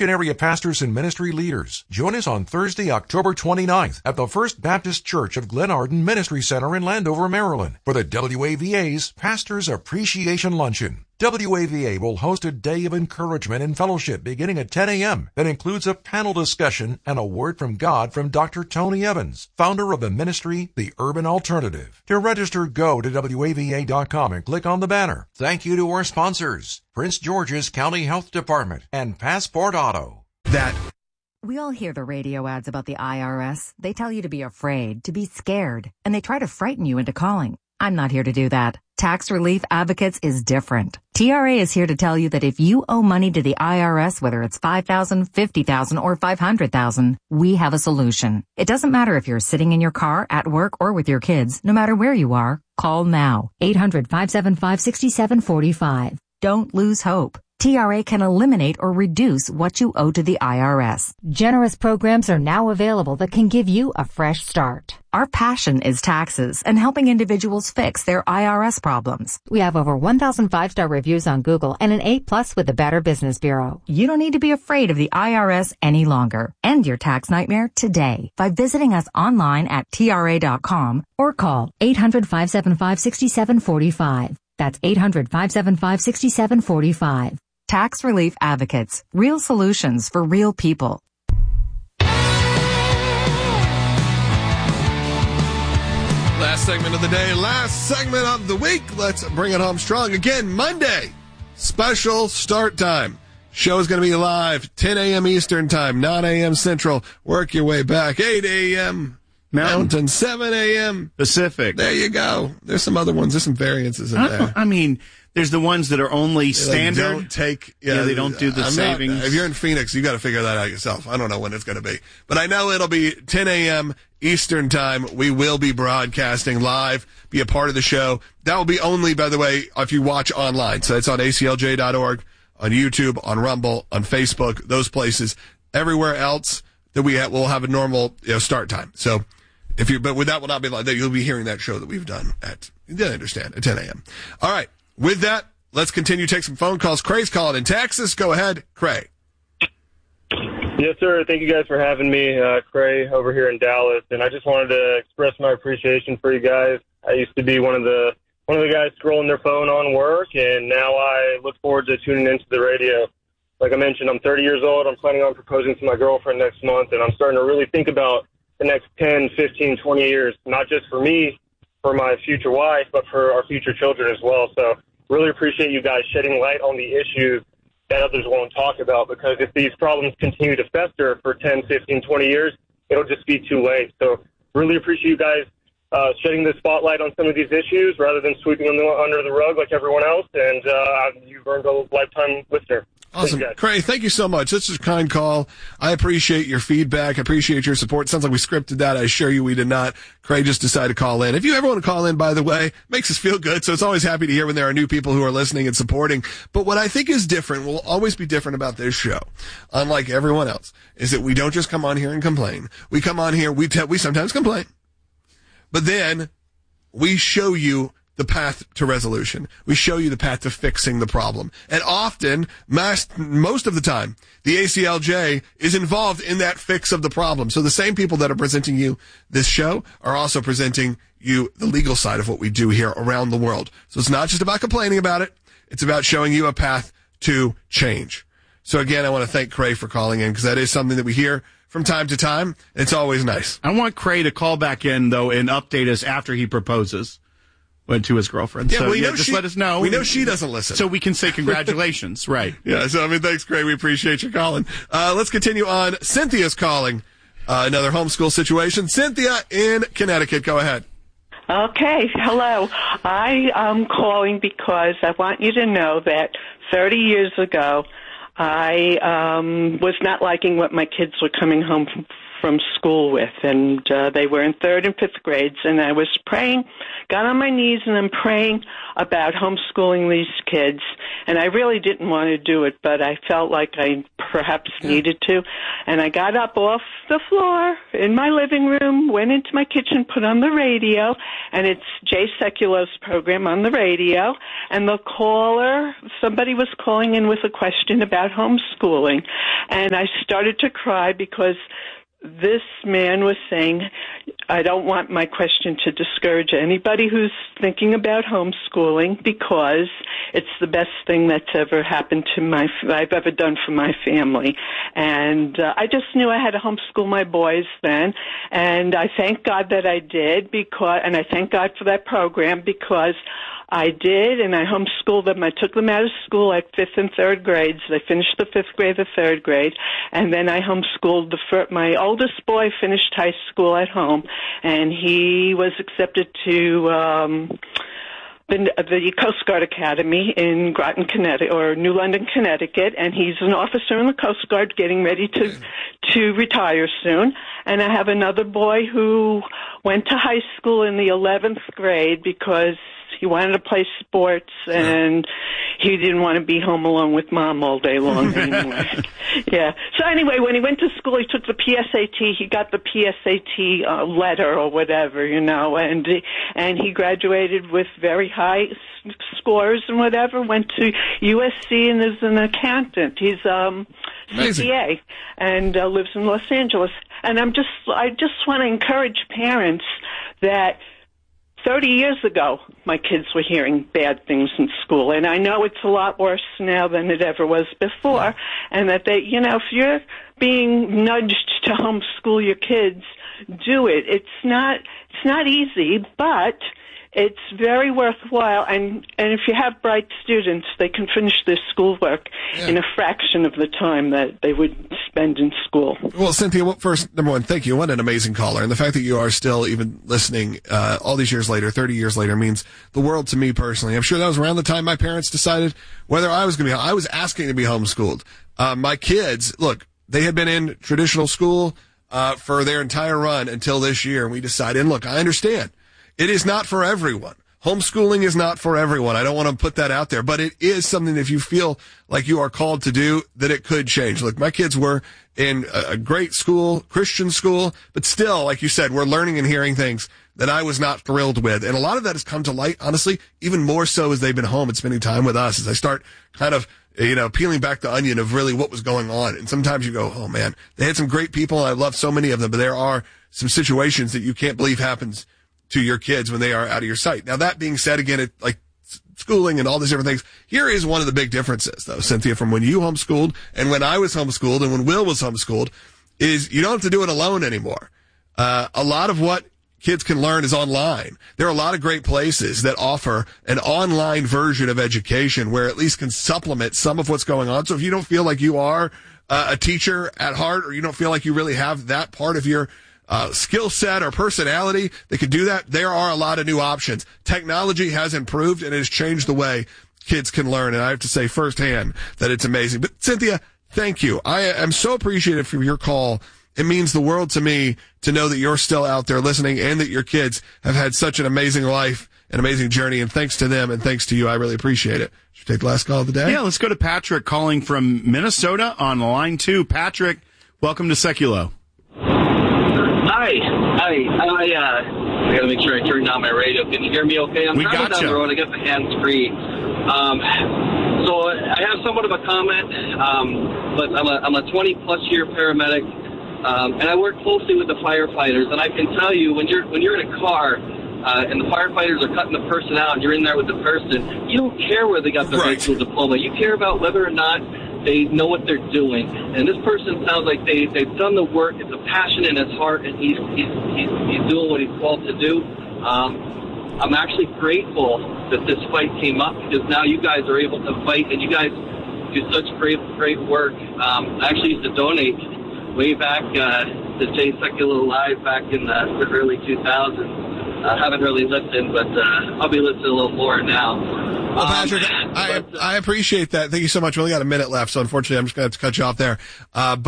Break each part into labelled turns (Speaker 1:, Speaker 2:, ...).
Speaker 1: Attention area pastors and ministry leaders. Join us on Thursday, October 29th at the First Baptist Church of Glenarden Ministry Center in Landover, Maryland for the WAVA's Pastors Appreciation Luncheon. WAVA will host a day of encouragement and fellowship beginning at 10 a.m. that includes a panel discussion and a word from God from Dr. Tony Evans, founder of the ministry, The Urban Alternative. To register, go to WAVA.com and click on the banner. Thank you to our sponsors, Prince George's County Health Department and Passport Auto.
Speaker 2: We all hear the radio ads about the IRS. They tell you to be afraid, to be scared, and they try to frighten you into calling. I'm not here to do that. Tax Relief Advocates is different. TRA is here to tell you that if you owe money to the IRS, whether it's $5,000, $50,000, or $500,000, we have a solution. It doesn't matter if you're sitting in your car, at work, or with your kids. No matter where you are, call now. 800-575-6745. Don't lose hope. TRA can eliminate or reduce what you owe to the IRS. Generous programs are now available that can give you a fresh start. Our passion is taxes and helping individuals fix their IRS problems. We have over 1,000 5-star reviews on Google and an A+ with the Better Business Bureau. You don't need to be afraid of the IRS any longer. End your tax nightmare today by visiting us online at TRA.com or call 800-575-6745. That's 800-575-6745. Tax Relief Advocates. Real solutions for real people.
Speaker 3: Last segment of the day, last segment of the week. Let's bring it home strong. Again, Monday, special start time. Show is going to be live, 10 a.m. Eastern time, 9 a.m. Central. Work your way back, 8 a.m. Mountain, 7 a.m.
Speaker 4: Pacific.
Speaker 3: There you go. There's some other ones. There's some variances in there.
Speaker 4: I mean, there's the ones that are only standard.
Speaker 3: They don't take.
Speaker 4: They don't do the savings.
Speaker 3: If you're in Phoenix, you got to figure that out yourself. I don't know when it's going to be, but I know it'll be 10 a.m. Eastern time. We will be broadcasting live. Be a part of the show. That will be only, by the way, if you watch online. So it's on aclj.org, on YouTube, on Rumble, on Facebook, those places. Everywhere else that we'll have a normal start time. So but with that will not be like that. You'll be hearing that show that we've done at 10 a.m. All right. With that, let's continue to take some phone calls. Cray's calling in Texas. Go ahead, Cray.
Speaker 5: Yes, sir. Thank you guys for having me, Cray, over here in Dallas. And I just wanted to express my appreciation for you guys. I used to be one of the guys scrolling their phone on work, and now I look forward to tuning into the radio. Like I mentioned, I'm 30 years old. I'm planning on proposing to my girlfriend next month, and I'm starting to really think about the next 10, 15, 20 years, not just for me, for my future wife, but for our future children as well. So really appreciate you guys shedding light on the issues that others won't talk about, because if these problems continue to fester for 10, 15, 20 years, it'll just be too late. So really appreciate you guys shedding the spotlight on some of these issues rather than sweeping them under the rug like everyone else, and you've earned a lifetime listener.
Speaker 3: Awesome. Cray, thank you so much. This is a kind call. I appreciate your feedback. I appreciate your support. Sounds like we scripted that. I assure you we did not. Cray just decided to call in. If you ever want to call in, by the way, makes us feel good. So it's always happy to hear when there are new people who are listening and supporting. But what I think is different, will always be different about this show, unlike everyone else, is that we don't just come on here and complain. We come on here, we sometimes complain, but then we show you the path to resolution. We show you the path to fixing the problem. And often, most of the time, the ACLJ is involved in that fix of the problem. So the same people that are presenting you this show are also presenting you the legal side of what we do here around the world. So it's not just about complaining about it. It's about showing you a path to change. So again, I want to thank Cray for calling in, because that is something that we hear from time to time. It's always nice.
Speaker 4: I want Cray to call back in, though, and update us after he proposes to his girlfriend.
Speaker 3: Yeah,
Speaker 4: so,
Speaker 3: just
Speaker 4: let us know.
Speaker 3: We know she doesn't listen.
Speaker 4: So we can say congratulations, right.
Speaker 3: Yeah, so, thanks, Cray. We appreciate you calling. Let's continue on. Cynthia's calling. Another homeschool situation. Cynthia in Connecticut. Go ahead.
Speaker 6: Okay, hello. I am calling because I want you to know that 30 years ago, I was not liking what my kids were coming home from school with, and they were in 3rd and 5th grades, and I was praying, got on my knees, and I'm praying about homeschooling these kids, and I really didn't want to do it, but I felt like I perhaps needed to, and I got up off the floor in my living room, went into my kitchen, put on the radio, and it's Jay Sekulo's program on the radio, and the caller, somebody was calling in with a question about homeschooling, and I started to cry because this man was saying, I don't want my question to discourage anybody who's thinking about homeschooling because it's the best thing that's ever happened to I've ever done for my family. And I just knew I had to homeschool my boys then, and I thank God that I did, and I thank God for that program because I did, and I homeschooled them. I took them out of school at 5th and 3rd grades. They finished the 5th grade, the 3rd grade, and then I homeschooled my oldest boy finished high school at home, and he was accepted to the Coast Guard Academy in Groton, Connecticut, or New London, Connecticut, and he's an officer in the Coast Guard getting ready to retire soon. And I have another boy who went to high school in the 11th grade because he wanted to play sports, and he didn't want to be home alone with Mom all day long anyway. Yeah. So anyway, when he went to school, he took the PSAT. He got the PSAT letter or whatever, and he graduated with very high scores and whatever, went to USC and is an accountant. He's CPA and lives in Los Angeles. And I just want to encourage parents that 30 years ago, my kids were hearing bad things in school, and I know it's a lot worse now than it ever was before, and that they, if you're being nudged to homeschool your kids, do it. It's not easy, but it's very worthwhile, and if you have bright students, they can finish their schoolwork in a fraction of the time that they would spend in school.
Speaker 3: Well, Cynthia, first, number one, thank you. What an amazing caller. And the fact that you are still even listening all these years later, 30 years later, means the world to me personally. I'm sure that was around the time my parents decided whether I was going to be, I was asking to be homeschooled. My kids, look, they had been in traditional school for their entire run until this year, and we decided, and look, I understand. It is not for everyone. Homeschooling is not for everyone. I don't want to put that out there, but it is something that if you feel like you are called to do, that it could change. Look, my kids were in a great school, Christian school, but still, like you said, we're learning and hearing things that I was not thrilled with. And a lot of that has come to light, honestly, even more so as they've been home and spending time with us, as I start kind of, peeling back the onion of really what was going on. And sometimes you go, oh man, they had some great people. I love so many of them, but there are some situations that you can't believe happens to your kids when they are out of your sight. Now, that being said, again, like schooling and all these different things, here is one of the big differences, though, Cynthia, from when you homeschooled and when I was homeschooled and when Will was homeschooled, is you don't have to do it alone anymore. A lot of what kids can learn is online. There are a lot of great places that offer an online version of education where at least can supplement some of what's going on. So if you don't feel like you are a teacher at heart, or you don't feel like you really have that part of your skill set or personality that could do that, there are a lot of new options. Technology has improved and it has changed the way kids can learn, and I have to say firsthand that it's amazing. But Cynthia, thank you. I am so appreciative for your call. It means the world to me to know that you're still out there listening and that your kids have had such an amazing life, an amazing journey, and thanks to them and thanks to you, I really appreciate it. Should we take the last call of the day?
Speaker 4: Yeah, let's go to Patrick calling from Minnesota on line 2. Patrick, welcome to Sekulo.
Speaker 7: Hi. I gotta make sure I turn down my radio. Can you hear me okay? I'm driving down the road. I got the hands free. So I have somewhat of a comment, but I'm a 20-plus year paramedic, and I work closely with the firefighters. And I can tell you, when you're in a car and the firefighters are cutting the person out, and you're in there with the person, you don't care whether they got their high school diploma. You care about whether or not they know what they're doing. And this person sounds like they've done the work. It's a passion in his heart, and he's doing what he's called to do. I'm actually grateful that this fight came up, because now you guys are able to fight, and you guys do such great work. I actually used to donate way back to Jay Sekulo Live back in the early 2000s. I haven't really listened, but I'll be listening a little more now.
Speaker 3: Well, Patrick, I appreciate that. Thank you so much. We only got a minute left, so unfortunately I'm just going to have to cut you off there. But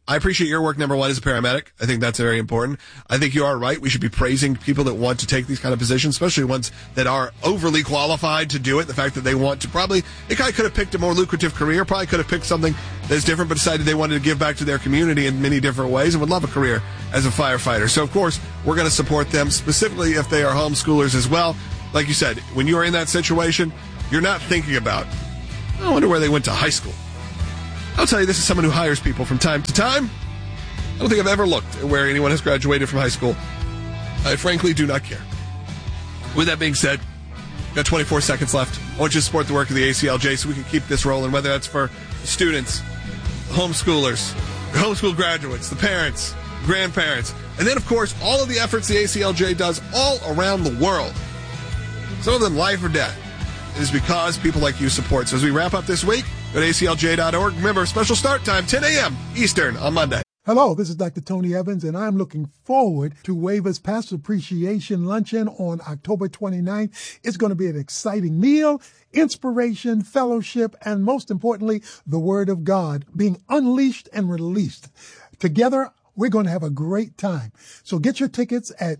Speaker 3: I appreciate your work, number one, as a paramedic. I think that's very important. I think you are right. We should be praising people that want to take these kind of positions, especially ones that are overly qualified to do it. The fact that they want to they could have picked a more lucrative career, probably could have picked something that's different, but decided they wanted to give back to their community in many different ways and would love a career as a firefighter. So, of course, we're going to support them, specifically if they are homeschoolers as well. Like you said, when you are in that situation, you're not thinking about, I wonder where they went to high school. I'll tell you, this is someone who hires people from time to time. I don't think I've ever looked at where anyone has graduated from high school. I frankly do not care. With that being said, got 24 seconds left. I want you to support the work of the ACLJ so we can keep this rolling, whether that's for students, homeschoolers, homeschool graduates, the parents, grandparents, and then, of course, all of the efforts the ACLJ does all around the world. Some of them life or death. It is because people like you support. So as we wrap up this week, go to aclj.org. Remember, special start time, 10 a.m. Eastern on Monday.
Speaker 8: Hello, this is Dr. Tony Evans, and I'm looking forward to WAVA's Pastor Appreciation Luncheon on October 29th. It's going to be an exciting meal, inspiration, fellowship, and most importantly, the Word of God being unleashed and released. Together, we're going to have a great time. So get your tickets at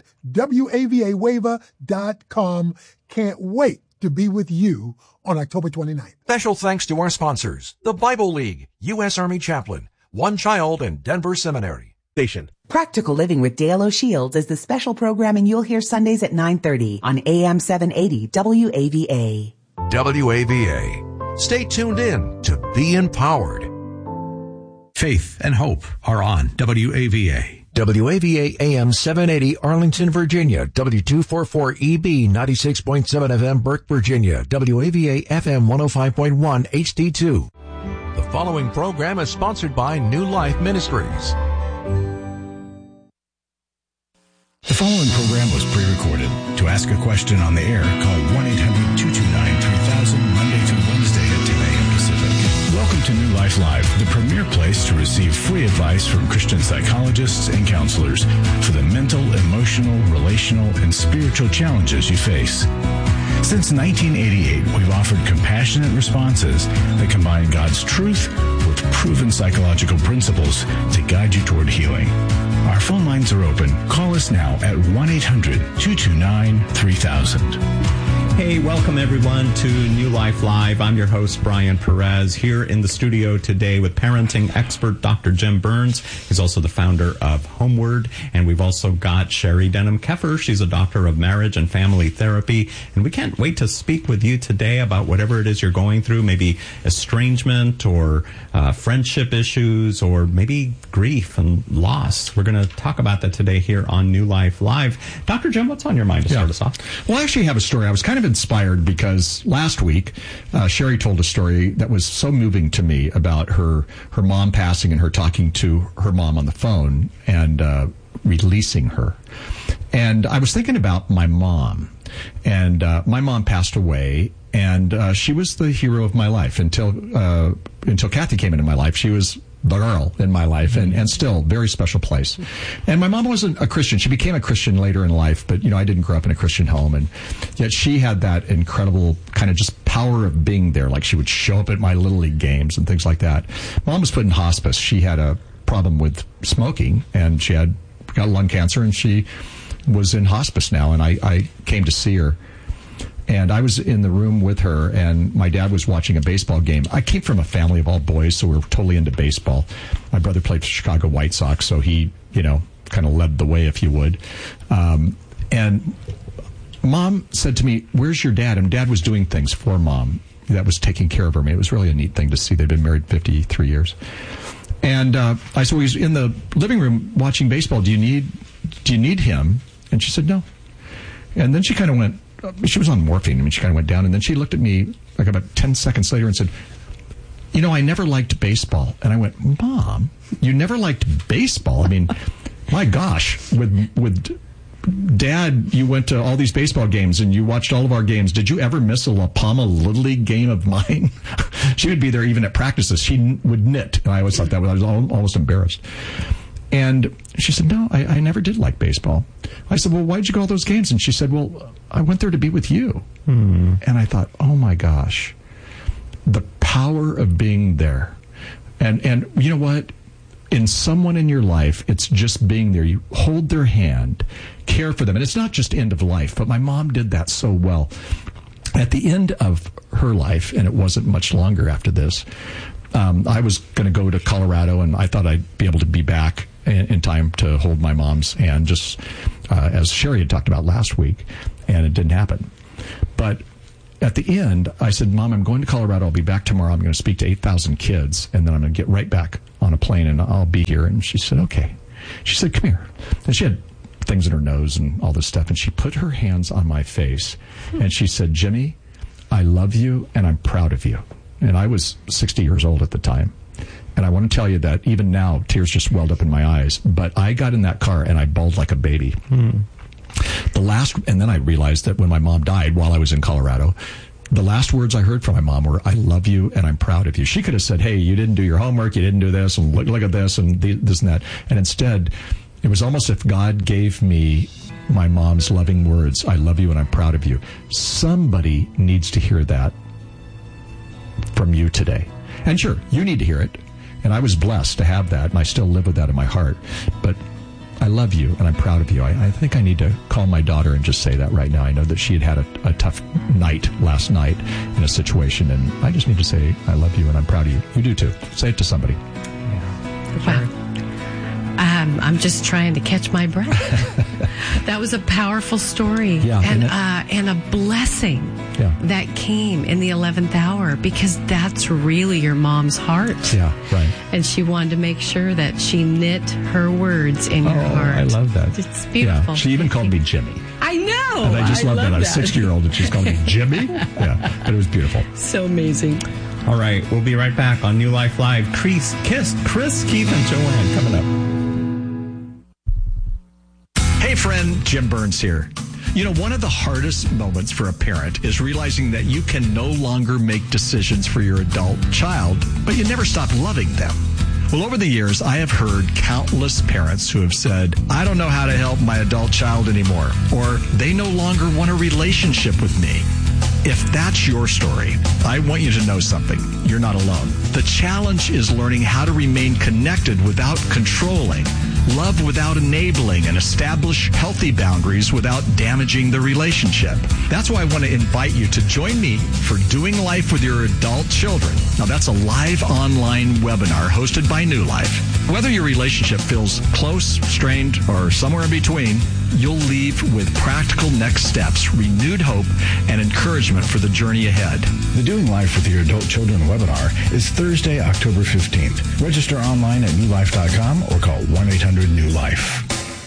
Speaker 8: WAVAWAVA.com. Can't wait to be with you on October 29th.
Speaker 1: Special thanks to our sponsors, the Bible League, U.S. Army Chaplain, One Child, and Denver Seminary. Station.
Speaker 9: Practical Living with Dale O'Shields is the special programming you'll hear Sundays at 9:30 on AM 780 WAVA.
Speaker 1: WAVA. Stay tuned in to be empowered.
Speaker 10: Faith and hope are on WAVA.
Speaker 1: WAVA AM 780 Arlington, Virginia. W244EB 96.7 FM Burke, Virginia. WAVA FM 105.1 HD2. The following program is sponsored by New Life Ministries.
Speaker 10: The following program was pre-recorded. To ask a question on the air, call 1-800-229-3000 Monday through Wednesday at 10 a.m. Pacific. Welcome to New Life Live, the premier place to receive free advice from Christian psychologists and counselors for the mental, emotional, relational, and spiritual challenges you face. Since 1988, we've offered compassionate responses that combine God's truth with proven psychological principles to guide you toward healing. Our phone lines are open. Call us now at 1-800-229-3000.
Speaker 11: Hey, welcome everyone to New Life Live. I'm your host, Brian Perez, here in the studio today with parenting expert Dr. Jim Burns. He's also the founder of Homeward. And we've also got Sherry Denham-Keffer. She's a doctor of marriage and family therapy. And we can't wait to speak with you today about whatever it is you're going through, maybe estrangement or friendship issues or maybe grief and loss. We're going to talk about that today here on New Life Live. Dr. Jim, what's on your mind to start us off?
Speaker 12: Well, I actually have a story. I was kind of inspired because last week Sherry told a story that was so moving to me about her mom passing and her talking to her mom on the phone and releasing her. And I was thinking about my mom. And my mom passed away, and she was the hero of my life until Kathy came into my life. She was the girl in my life, and still very special place. And my mom wasn't a Christian. She became a Christian later in life, but I didn't grow up in a Christian home, and yet she had that incredible kind of just power of being there. Like she would show up at my Little League games and things like that. Mom was put in hospice. She had a problem with smoking, and she got lung cancer, and she was in hospice now, and I came to see her. And I was in the room with her, and my dad was watching a baseball game. I came from a family of all boys, so we were totally into baseball. My brother played for Chicago White Sox, so he, kind of led the way, if you would. And Mom said to me, "Where's your dad?" And Dad was doing things for Mom that was taking care of her. I mean, it was really a neat thing to see. They'd been married 53 years. And I said, "He's in the living room watching baseball. Do you need him?" And she said, "No." And then she kind of went, she was on morphine. I mean, she kind of went down, and then she looked at me like about 10 seconds later and said, "I never liked baseball." And I went, "Mom, you never liked baseball? I mean, my gosh, with Dad, you went to all these baseball games and you watched all of our games. Did you ever miss a La Palma Little League game of mine?" She would be there even at practices. She would knit. And I always thought that I was almost embarrassed. And she said, "No, I never did like baseball." I said, "Well, why'd you go all those games?" And she said, "Well, I went there to be with you." And I thought, oh my gosh, the power of being there. And you know what? in someone in your life, it's just being there. You hold their hand, care for them. And it's not just end of life, but my mom did that so well. At the end of her life, and it wasn't much longer after this, I was going to go to Colorado, and I thought I'd be able to be back in time to hold my mom's hand, just as Sherry had talked about last week, and it didn't happen. But at the end, I said, Mom, I'm going to Colorado. I'll be back tomorrow. I'm going to speak to 8,000 kids, and then I'm going to get right back on a plane, and I'll be here. And she said, okay. She said, come here. And she had things in her nose and all this stuff, and she put her hands on my face, and she said, Jimmy, I love you, and I'm proud of you. And I was 60 years old at the time. And I want to tell you that even now, tears just welled up in my eyes. But I got in that car, and I bawled like a baby. And then I realized that when my mom died while I was in Colorado, the last words I heard from my mom were, I love you and I'm proud of you. She could have said, hey, you didn't do your homework, you didn't do this, and look at this, and this and that. And instead, it was almost if God gave me my mom's loving words, I love you and I'm proud of you. Somebody needs to hear that from you today. And sure, you need to hear it. And I was blessed to have that, and I still live with that in my heart. But I love you, and I'm proud of you. I think I need to call my daughter and just say that right now. I know that she had a tough night last night in a situation, and I just need to say, I love you, and I'm proud of you. You do too. Say it to somebody.
Speaker 13: Wow. I'm just trying to catch my breath. That was a powerful story, and a blessing that came in the 11th hour, because that's really your mom's heart.
Speaker 12: Yeah, right.
Speaker 13: And she wanted to make sure that she knit her words in your heart.
Speaker 12: I love that.
Speaker 13: It's beautiful.
Speaker 12: Yeah. She even called me Jimmy.
Speaker 13: I know.
Speaker 12: And I just love that. I was 60-year-old and she's called me Jimmy. Yeah, but it was beautiful.
Speaker 13: So amazing.
Speaker 11: All right, we'll be right back on New Life Live. Chris, Keith, and Joanne coming up.
Speaker 12: Hey, friend, Jim Burns here. You know, one of the hardest moments for a parent is realizing that you can no longer make decisions for your adult child, but you never stop loving them. Well, over the years, I have heard countless parents who have said, I don't know how to help my adult child anymore, or they no longer want a relationship with me. If that's your story, I want you to know something. You're not alone. The challenge is learning how to remain connected without controlling, love without enabling, and establish healthy boundaries without damaging the relationship. That's why I want to invite you to join me for Doing Life with Your Adult Children. Now, that's a live online webinar hosted by New Life. Whether your relationship feels close, strained, or somewhere in between, you'll leave with practical next steps, renewed hope, and encouragement for the journey ahead.
Speaker 10: The Doing Life with Your Adult Children webinar is Thursday, October 15th. Register online at newlife.com or call 1-800-NEW-LIFE.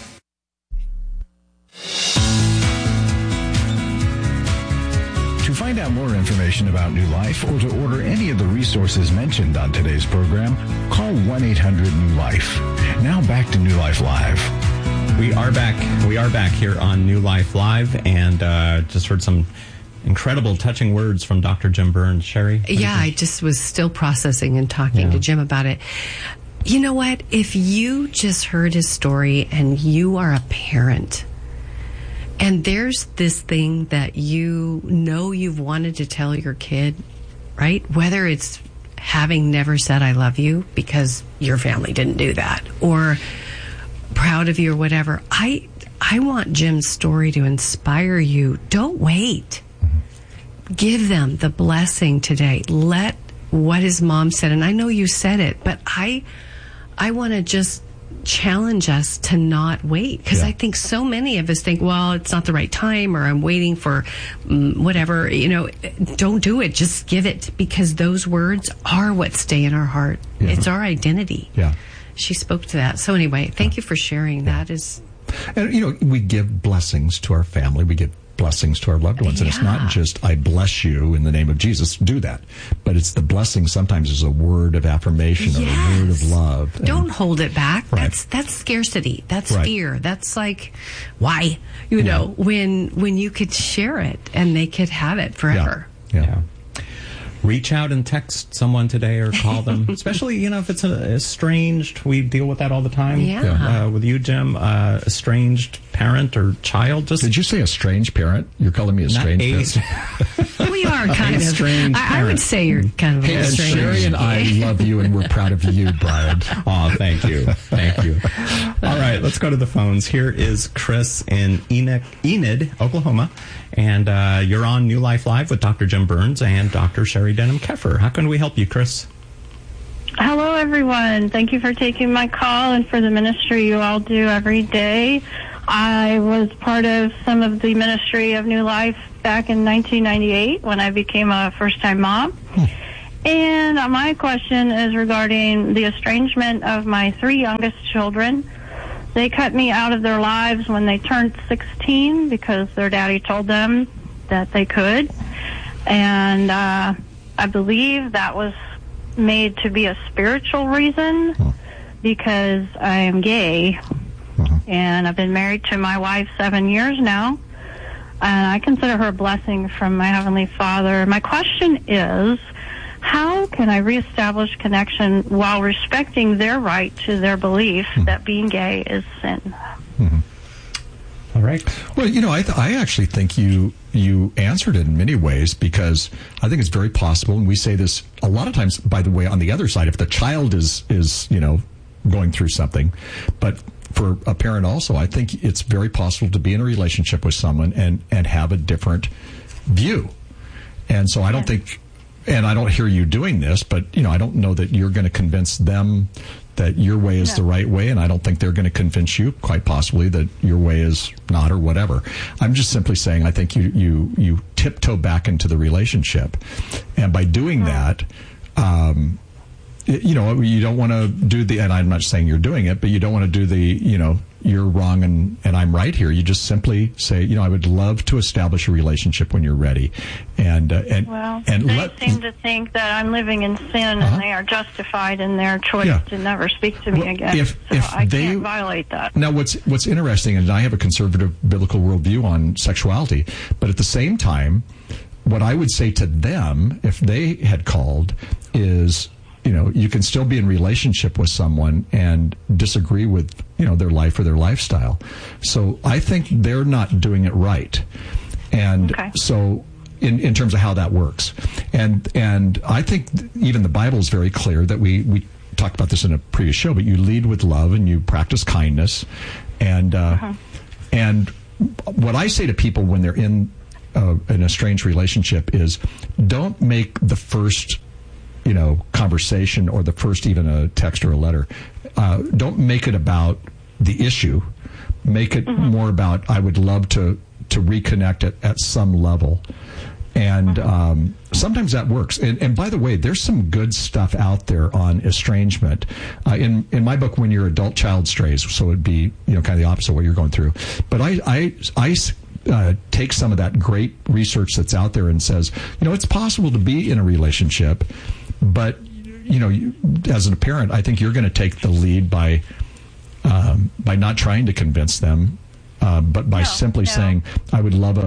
Speaker 10: To find out more information about New Life or to order any of the resources mentioned on today's program, call 1-800-NEW-LIFE. Now back to New Life Live.
Speaker 11: We are back. We are back here on New Life Live, and just heard some incredible, touching words from Dr. Jim Burns. Sherry?
Speaker 13: Yeah, I just was still processing and talking to Jim about it. You know what? If you just heard his story and you are a parent, and there's this thing that you know you've wanted to tell your kid, right? Whether it's having never said I love you because your family didn't do that, or proud of you or whatever. I want Jim's story to inspire you. Don't wait. Give them the blessing today. Let what his mom said, and I know you said it, but I want to just challenge us to not wait, because I think so many of us think, well, it's not the right time, or I'm waiting for whatever. Don't do it. Just give it, because those words are what stay in our heart. It's our identity. She spoke to that. So anyway, thank you for sharing. That is...
Speaker 12: And, we give blessings to our family. We give blessings to our loved ones. And it's not just, I bless you in the name of Jesus. Do that. But it's the blessing sometimes is a word of affirmation or a word of love.
Speaker 13: Don't hold it back.
Speaker 12: Right.
Speaker 13: That's scarcity. That's fear. That's like, why? When you could share it and they could have it forever.
Speaker 11: Yeah. Reach out and text someone today or call them, especially, if it's estranged. We deal with that all the time. With you, Jim, estranged parent or child.
Speaker 12: Did you say estranged parent? You're calling me a strange parent?
Speaker 13: We are are kind of
Speaker 12: strange.
Speaker 13: I would say you're kind of a strange.
Speaker 12: Sherry and I love you, and we're proud of you, Brian.
Speaker 11: Oh, thank you. Thank you. All right, let's go to the phones. Here is Chris in Enid, Oklahoma. And you're on New Life Live with Dr. Jim Burns and Dr. Sherry Denham-Keffer. How can we help you, Chris?
Speaker 14: Hello, everyone. Thank you for taking my call and for the ministry you all do every day. I was part of some of the ministry of New Life back in 1998 when I became a first-time mom. And my question is regarding the estrangement of my 3 youngest children. They cut me out of their lives when they turned 16 because their daddy told them that they could. And I believe that was made to be a spiritual reason because I am gay. And I've been married to my wife 7 years now. And I consider her a blessing from my Heavenly Father. My question is, how can I reestablish connection while respecting their right to their belief that being gay is sin?
Speaker 11: All right.
Speaker 12: Well, I actually think you answered it in many ways, because I think it's very possible, and we say this a lot of times, by the way, on the other side, if the child is going through something, but for a parent also, I think it's very possible to be in a relationship with someone and have a different view. And so I don't think, and I don't hear you doing this, but, I don't know that you're going to convince them that your way is the right way, and I don't think they're going to convince you, quite possibly, that your way is not, or whatever. I'm just simply saying I think you tiptoe back into the relationship, and by doing that, you don't want to do and I'm not saying you're doing it, but you don't want to do you're wrong and I'm right here. You just simply say, I would love to establish a relationship when you're ready. They seem to think that I'm living in sin, and they are justified in their choice to never speak to me again.
Speaker 14: If I can't violate that.
Speaker 12: Now, what's interesting is I have a conservative biblical worldview on sexuality, but at the same time, what I would say to them if they had called is, you can still be in relationship with someone and disagree with, their life or their lifestyle. So I think they're not doing it right. And so in terms of how that works. And I think even the Bible is very clear that we talked about this in a previous show, but you lead with love and you practice kindness. And what I say to people when they're in an estranged relationship is, don't make the first conversation or the first even a text or a letter, don't make it about the issue. Make it more about, I would love to reconnect at some level. And sometimes that works. And by the way, there's some good stuff out there on estrangement. In my book, When Your Adult Child Strays, so it'd be kind of the opposite of what you're going through. But I take some of that great research that's out there and says, it's possible to be in a relationship, but as a parent, I think you're going to take the lead by not trying to convince them, but by simply saying, I would love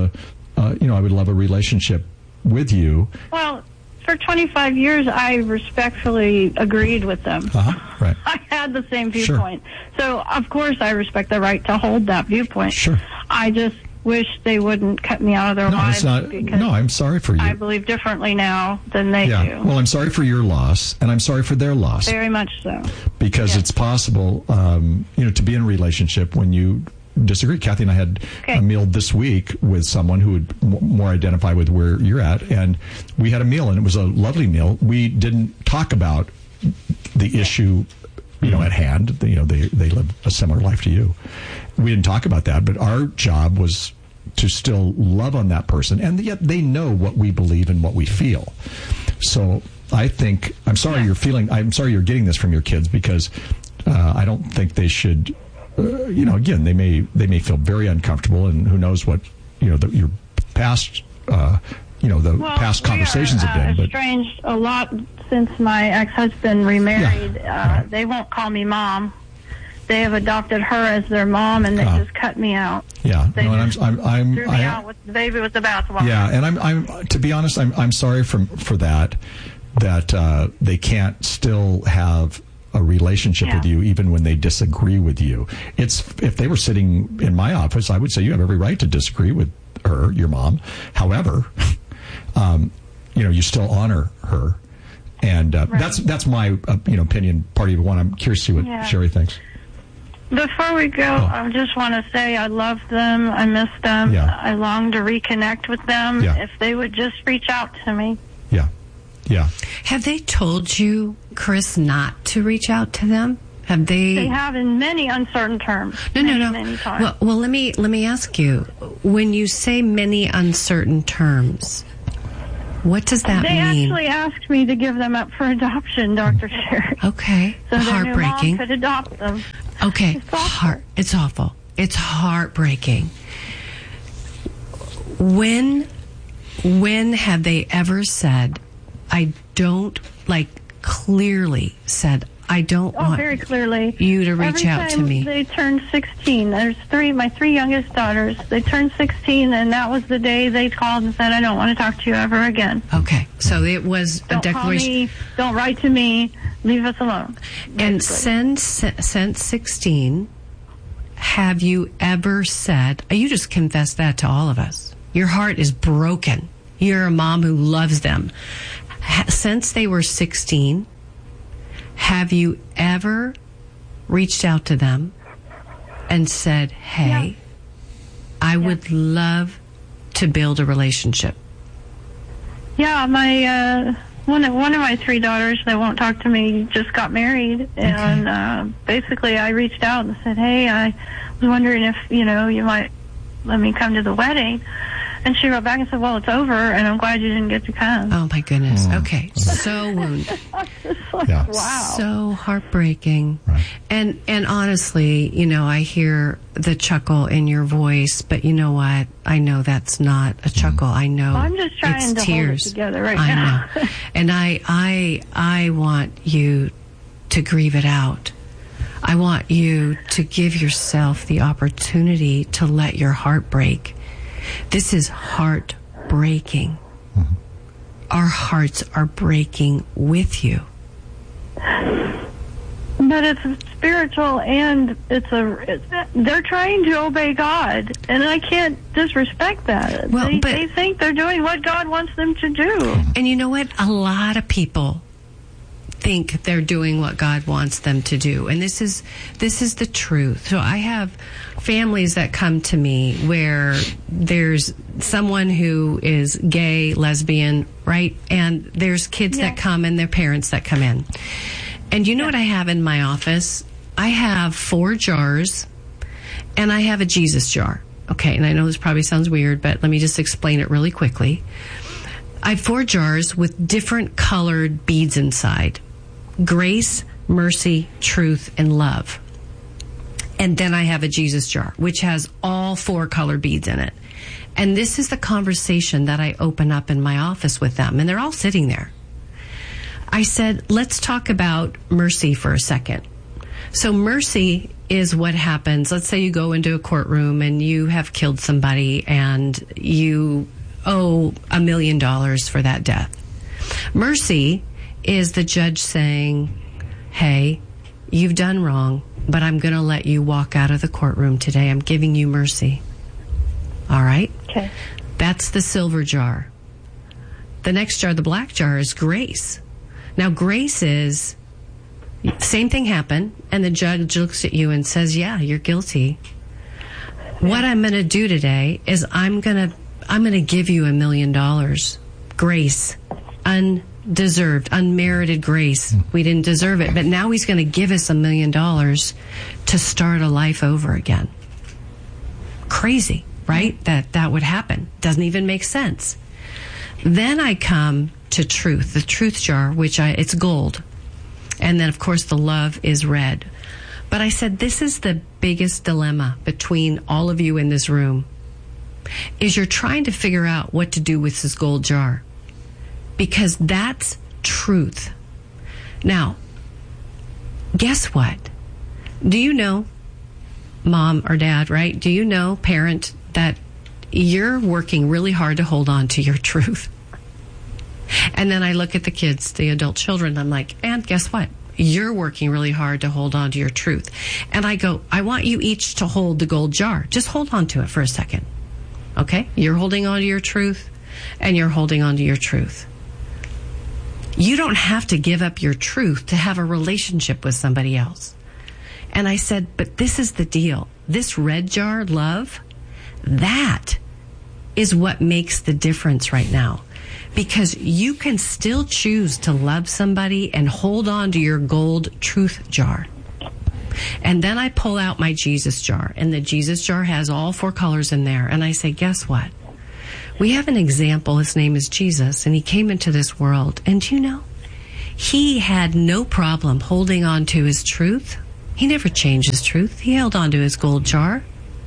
Speaker 12: a relationship with you.
Speaker 14: Well, for 25 years, I respectfully agreed with them.
Speaker 12: Right.
Speaker 14: I had the same viewpoint. Sure. So, of course, I respect the right to hold that viewpoint.
Speaker 12: Sure.
Speaker 14: I just wish they wouldn't cut me out of their lives.
Speaker 12: I'm sorry for you.
Speaker 14: I believe differently now than they do.
Speaker 12: Well, I'm sorry for your loss, and I'm sorry for their loss.
Speaker 14: Very much so.
Speaker 12: Because it's possible, to be in a relationship when you disagree. Kathy and I had a meal this week with someone who would more identify with where you're at, and we had a meal, and it was a lovely meal. We didn't talk about the issue, at hand. They live a similar life to you. We didn't talk about that, but our job was to still love on that person, and yet they know what we believe and what we feel. So I think, I'm sorry you're getting this from your kids, because I don't think they should, again, they may feel very uncomfortable, and who knows what, your past, past conversations have been.
Speaker 14: But estranged a lot since my ex-husband remarried. They won't call me mom. They have adopted her as their mom, and they just cut me out.
Speaker 12: Yeah,
Speaker 14: they threw me out with the baby with the bathwater.
Speaker 12: Yeah, and I'm to be honest, I'm sorry for that they can't still have a relationship with you even when they disagree with you. If they were sitting in my office, I would say you have every right to disagree with her, your mom. However, you still honor her. And that's my opinion. Part of one. I'm curious to see what Sherry thinks.
Speaker 14: Before we go, I just want to say I love them. I miss them.
Speaker 12: Yeah.
Speaker 14: I long to reconnect with them.
Speaker 12: Yeah.
Speaker 14: If they would just reach out to me.
Speaker 12: Yeah.
Speaker 13: Have they told you, Chris, not to reach out to them? Have they?
Speaker 14: They have in many uncertain terms.
Speaker 13: No.
Speaker 14: Many times.
Speaker 13: Well, let me ask you. When you say many uncertain terms, what does that mean?
Speaker 14: They actually asked me to give them up for adoption, Dr. Sherry.
Speaker 13: Okay.
Speaker 14: So their new
Speaker 13: Heartbreaking.
Speaker 14: mom could adopt them.
Speaker 13: Okay. It's awful. It's heartbreaking. When have they ever said, clearly said, I don't want
Speaker 14: very clearly.
Speaker 13: You to reach out to me?
Speaker 14: They turned 16. There's my three youngest daughters. They turned 16, and that was the day they called and said, I don't want to talk to you ever again.
Speaker 13: Okay. So it was a declaration.
Speaker 14: Don't call me. Don't write to me. Leave us alone. Basically.
Speaker 13: And since 16, have you ever said, you just confessed that to all of us. Your heart is broken. You're a mom who loves them. Since they were 16, have you ever reached out to them and said, hey, I would love to build a relationship?
Speaker 14: Yeah, my one of my three daughters that won't talk to me just got married, and basically I reached out and said, hey, I was wondering if, you might let me come to the wedding. And she wrote back and said, well, it's over, and I'm glad you didn't get to come.
Speaker 13: Oh, my goodness. Okay. So wounded.
Speaker 14: Wow.
Speaker 13: So heartbreaking.
Speaker 12: Right.
Speaker 13: And honestly, I hear the chuckle in your voice, but you know what? I know that's not a chuckle. I know
Speaker 14: I'm just trying
Speaker 13: it's
Speaker 14: to
Speaker 13: tears.
Speaker 14: hold it together right
Speaker 13: I
Speaker 14: now.
Speaker 13: know. And I want you to grieve it out. I want you to give yourself the opportunity to let your heart break. This is heartbreaking.
Speaker 12: Mm-hmm.
Speaker 13: Our hearts are breaking with you.
Speaker 14: But it's spiritual, and they're trying to obey God, and I can't disrespect that.
Speaker 13: Well,
Speaker 14: they think they're doing what God wants them to do.
Speaker 13: And you know what? A lot of people think they're doing what God wants them to do. And this is the truth. So I have families that come to me where there's someone who is gay, lesbian, right? And there's kids that come and their parents that come in. And you know what I have in my office? I have 4 jars and I have a Jesus jar. Okay, and I know this probably sounds weird, but let me just explain it really quickly. I have 4 jars with different colored beads inside. Grace, mercy, truth, and love. And then I have a Jesus jar, which has all 4 colored beads in it. And this is the conversation that I open up in my office with them. And they're all sitting there. I said, let's talk about mercy for a second. So mercy is what happens. Let's say you go into a courtroom and you have killed somebody and you owe $1 million for that death. Mercy is the judge saying, hey, you've done wrong, but I'm going to let you walk out of the courtroom today. I'm giving you mercy. All right?
Speaker 14: Okay.
Speaker 13: That's the silver jar. The next jar, the black jar, is grace. Now, grace is, same thing happened, and the judge looks at you and says, yeah, you're guilty. What I'm going to do today is I'm going to give you $1 million. Grace. Undeserved, unmerited grace. We didn't deserve it, but now he's going to give us $1 million to start a life over again. Crazy, right? That would happen. Doesn't even make sense. Then I come to truth, the truth jar, which it's gold. And then, of course, the love is red. But I said, this is the biggest dilemma between all of you in this room, is you're trying to figure out what to do with this gold jar. Because that's truth. Now, guess what? Do you know, mom or dad, right? Do you know, parent, that you're working really hard to hold on to your truth? And then I look at the kids, the adult children, I'm like, and guess what? You're working really hard to hold on to your truth. And I go, I want you each to hold the gold jar. Just hold on to it for a second. Okay? You're holding on to your truth, and you're holding on to your truth. You don't have to give up your truth to have a relationship with somebody else. And I said, but this is the deal. This red jar love, that is what makes the difference right now. Because you can still choose to love somebody and hold on to your gold truth jar. And then I pull out my Jesus jar, and the Jesus jar has all 4 colors in there. And I say, guess what? We have an example. His name is Jesus, and he came into this world. And you know, he had no problem holding on to his truth. He never changed his truth. He held on to his gold jar.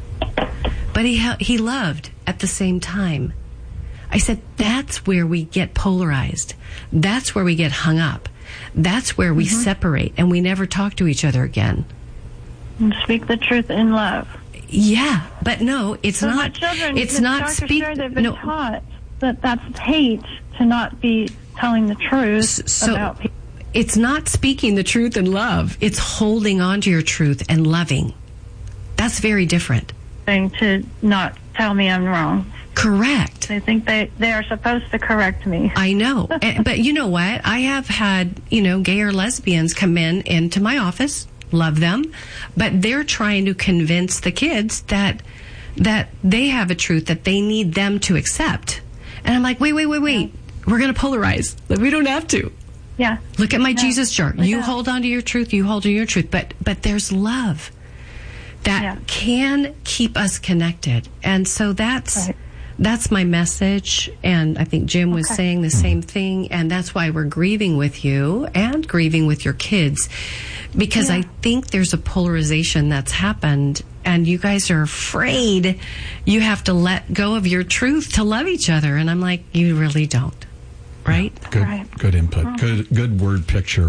Speaker 13: But he loved at the same time. I said, that's where we get polarized. That's where we get hung up. That's where we separate, and we never talk to each other again.
Speaker 14: And speak the truth in love.
Speaker 13: Yeah, but no, it's
Speaker 14: so
Speaker 13: not.
Speaker 14: My children,
Speaker 13: it's not
Speaker 14: speak. They've been taught that that's hate to not be telling the truth about people.
Speaker 13: It's not speaking the truth in love. It's holding on to your truth and loving. That's very different.
Speaker 14: To not tell me I'm wrong.
Speaker 13: Correct.
Speaker 14: They think they are supposed to correct me.
Speaker 13: I know. But you know what? I have had, gay or lesbians come into my office, love them, but they're trying to convince the kids that they have a truth that they need them to accept. And I'm like, wait. Yeah. We're going to polarize. We don't have to.
Speaker 14: Yeah.
Speaker 13: Look at my Jesus jar. You hold on to your truth. You hold on to your truth. But there's love that can keep us connected. And so that's my message. And I think Jim was saying the same thing. And that's why we're grieving with you and grieving with your kids. Because I think there's a polarization that's happened. And you guys are afraid you have to let go of your truth to love each other. And I'm like, you really don't. Right?
Speaker 12: Good input. Good word picture.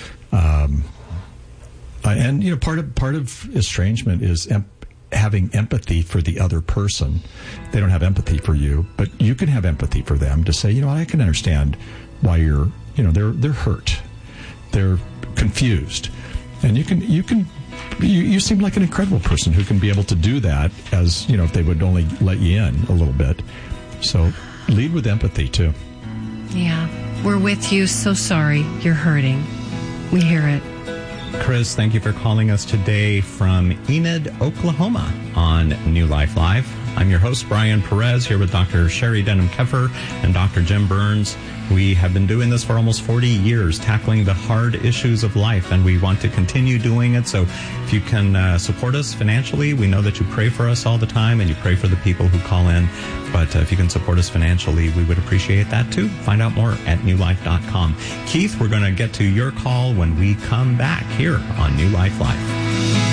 Speaker 12: And part of estrangement is having empathy for the other person. They don't have empathy for you, but you can have empathy for them to say, I can understand why you're, they're hurt, they're confused, and you seem like an incredible person who can be able to do that, as if they would only let you in a little bit. So lead with empathy too.
Speaker 13: Yeah, we're with you. So sorry you're hurting. We hear it.
Speaker 11: Chris, thank you for calling us today from Enid, Oklahoma on New Life Live. I'm your host, Brian Perez, here with Dr. Sherry Denham-Keffer and Dr. Jim Burns. We have been doing this for almost 40 years, tackling the hard issues of life, and we want to continue doing it. So if you can support us financially, we know that you pray for us all the time, and you pray for the people who call in. But if you can support us financially, we would appreciate that too. Find out more at newlife.com. Keith, we're going to get to your call when we come back here on New Life Live.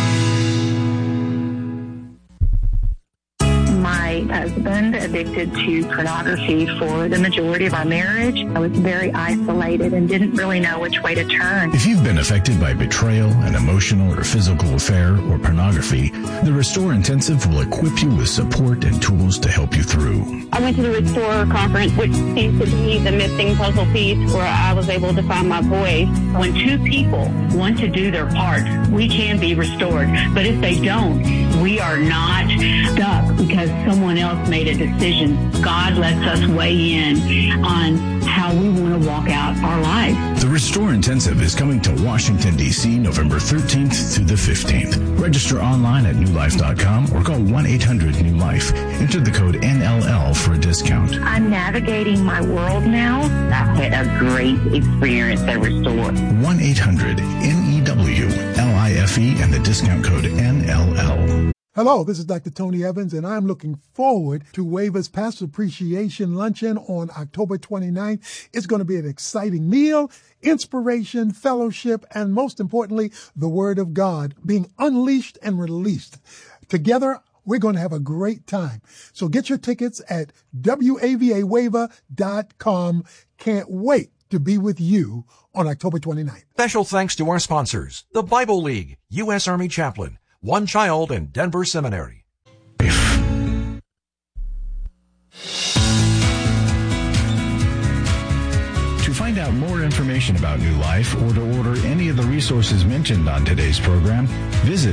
Speaker 15: My husband addicted to pornography for the majority of our marriage. I was very isolated and didn't really know which way to turn.
Speaker 10: If you've been affected by betrayal, an emotional or physical affair, or pornography, the Restore Intensive will equip you with support and tools to help you through.
Speaker 16: I went to the Restore conference, which seems to be the missing puzzle piece where I was able to find my voice.
Speaker 17: When two people want to do their part, we can be restored. But if they don't, we are not stuck because someone else made a decision. God lets us weigh in on how we want to walk out our life.
Speaker 10: The Restore Intensive is coming to Washington, D.C. November 13th through the 15th. Register online at newlife.com or call 1-800-NEW-LIFE. Enter the code NLL for a discount.
Speaker 15: I'm navigating my world now.
Speaker 17: I've had a great experience at Restore.
Speaker 10: 1-800-NEWLIFE and the discount code NLL.
Speaker 8: Hello, this is Dr. Tony Evans, and I'm looking forward to WAVA's Pastor Appreciation Luncheon on October 29th. It's going to be an exciting meal, inspiration, fellowship, and most importantly, the Word of God being unleashed and released. Together, we're going to have a great time. So get your tickets at WAVAWAVA.com. Can't wait to be with you on October 29th.
Speaker 1: Special thanks to our sponsors, the Bible League, U.S. Army Chaplain, One Child, and Denver Seminary.
Speaker 10: To find out more information about New Life or to order any of the resources mentioned on today's program, visit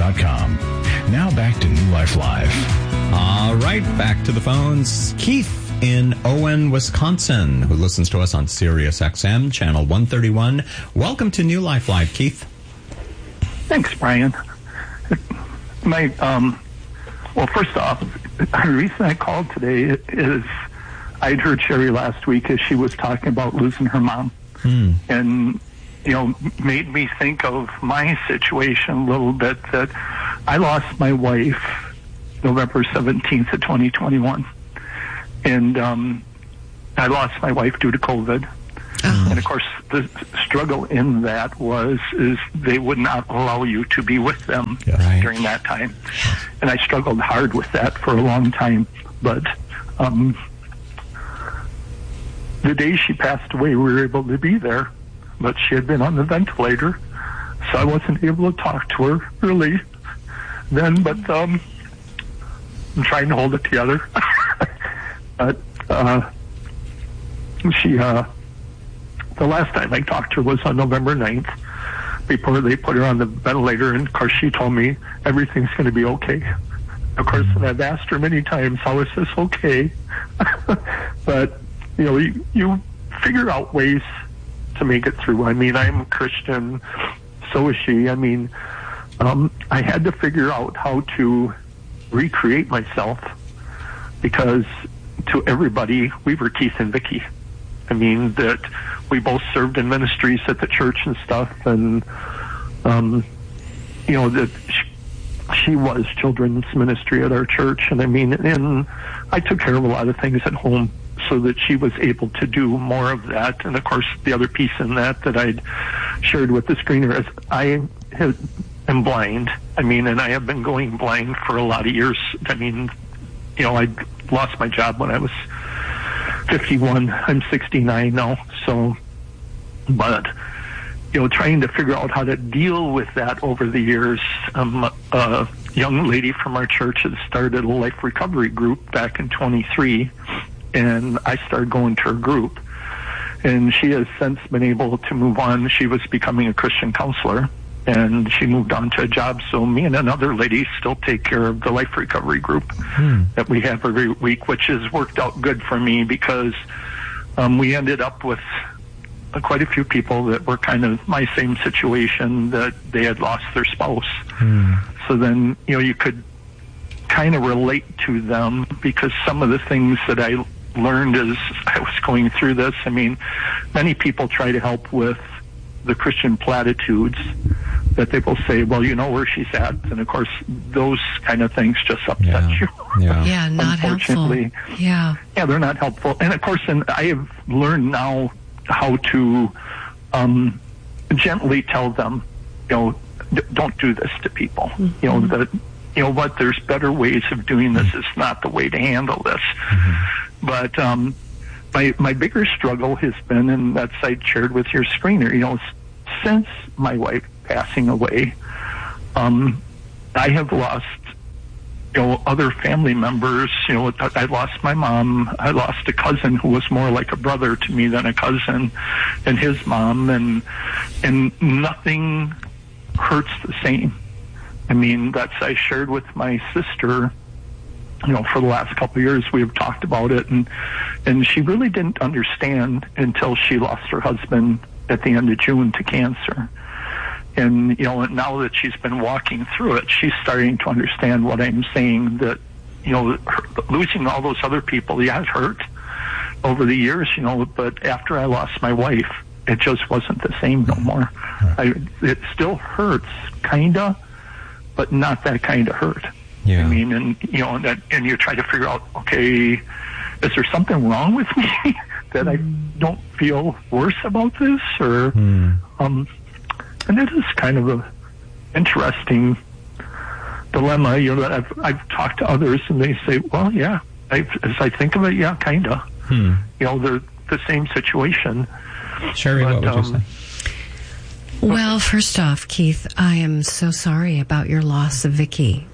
Speaker 10: newlife.com. Now back to New Life Live.
Speaker 11: All right, back to the phones. Keith in Owen, Wisconsin, who listens to us on Sirius XM, channel 131. Welcome to New Life Live, Keith.
Speaker 18: Thanks, Brian. Well, first off, the reason I called today is I'd heard Sherry last week as she was talking about losing her mom. And, made me think of my situation a little bit, that I lost my wife November 17th of 2021. And I lost my wife due to COVID. And, of course, the struggle in that is they would not allow you to be with them during that time. And I struggled hard with that for a long time. But the day she passed away, we were able to be there. But she had been on the ventilator, so I wasn't able to talk to her really then. But I'm trying to hold it together. But she, the last time I talked to her was on November 9th, before they put her on the ventilator, and of course she told me everything's going to be okay. Of course, and I've asked her many times, how is this okay? But, you figure out ways to make it through. I mean, I'm a Christian, so is she. I mean, I had to figure out how to recreate myself, because to everybody, we were Keith and Vicki. I mean, that we both served in ministries at the church and stuff, and, that she was children's ministry at our church, and and I took care of a lot of things at home so that she was able to do more of that. And of course, the other piece in that I'd shared with the screener is I am blind. I mean, and I have been going blind for a lot of years. I mean, I lost my job when I was 51. I'm 69 now. So, but, trying to figure out how to deal with that over the years. A young lady from our church had started a life recovery group back in 23. And I started going to her group, and she has since been able to move on. She was becoming a Christian counselor, and she moved on to a job. So me and another lady still take care of the life recovery group that we have every week, which has worked out good for me, because we ended up with quite a few people that were kind of my same situation, that they had lost their spouse. So then, you could kind of relate to them, because some of the things that I learned as I was going through this, I mean, many people try to help with the Christian platitudes, that they will say, well, you know where she's at. And of course, those kind of things just upset you.
Speaker 13: Yeah, not helpful. Yeah,
Speaker 18: they're not helpful. And of course, I have learned now how to gently tell them, don't do this to people. That, there's better ways of doing this. It's not the way to handle this. But my bigger struggle has been, and that's I shared with your screener, since my wife passing away, I have lost, other family members. I lost my mom. I lost a cousin who was more like a brother to me than a cousin, and his mom, and nothing hurts the same. I mean, I shared with my sister, for the last couple of years, we have talked about it, and she really didn't understand until she lost her husband at the end of June to cancer. And, now that she's been walking through it, she's starting to understand what I'm saying, that, losing all those other people, it hurt over the years, but after I lost my wife, it just wasn't the same no more. It still hurts, kinda, but not that kind of hurt. I mean, and you try to figure out, okay, is there something wrong with me that I don't feel worse about this, or and it is kind of a interesting dilemma. That I've talked to others, and they say, well, yeah, as I think of it, yeah, kinda. They're the same situation.
Speaker 11: Sherry, what would you say?
Speaker 13: Well, first off, Keith, I am so sorry about your loss of Vicki.